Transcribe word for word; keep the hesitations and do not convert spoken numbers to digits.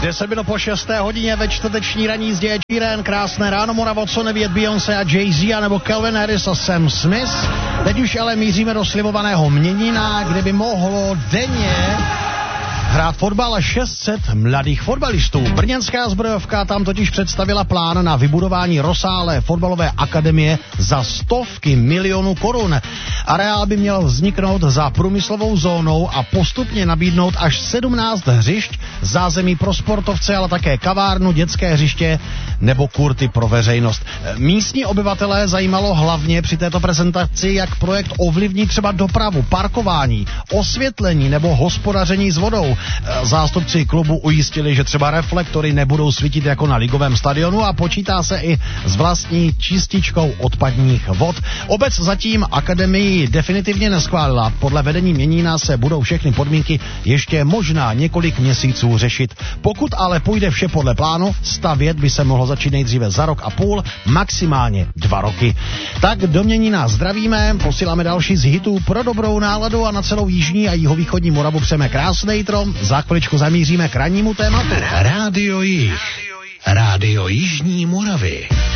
deset minut po šesté hodině ve čtvrteční ranní jízdě Ed Sheeran, krásné ráno Moravo, co nevědět Beyoncé a Jay-Z, anebo Calvin Harris a Sam Smith. Teď už ale míříme do slibovaného Měnína, kde by mohlo denně hrát fotbal šest set mladých fotbalistů. Brněnská zbrojovka tam totiž představila plán na vybudování rozsáhlé fotbalové akademie za stovky milionů korun. Areál by měl vzniknout za průmyslovou zónou a postupně nabídnout až sedmnáct hřišť, zázemí pro sportovce, ale také kavárnu, dětské hřiště nebo kurty pro veřejnost. Místní obyvatelé zajímalo hlavně při této prezentaci, jak projekt ovlivní třeba dopravu, parkování, osvětlení nebo hospodaření s vodou. Zástupci klubu ujistili, že třeba reflektory nebudou svítit jako na ligovém stadionu a počítá se i s vlastní čističkou odpadních vod. Obec zatím akademii definitivně neschválila. Podle vedení Měnína se budou všechny podmínky ještě možná několik měsíců řešit. Pokud ale půjde vše podle plánu, stavět by se mohlo začít nejdříve za rok a půl, maximálně dva roky. Tak do Měnína zdravíme, posíláme další z hitů pro dobrou náladu a na celou jižní a jihovýchodní Moravu přejeme krásný jitro. Za chviličku zamíříme k rannímu tématu. Rádio Jih. Rádio Jižní Moravy.